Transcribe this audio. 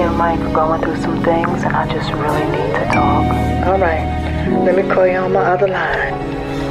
and Mike are going through some things, and I just really need to talk. All right. Let me call you on my other line.